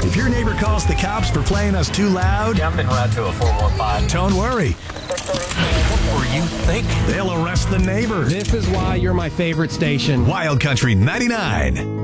If your neighbor calls the cops for playing us too loud, Yeah, I'm en route to a 415. don't worry. What were you thinking? They'll arrest the neighbor. This is why you're my favorite station. Wild Country 99.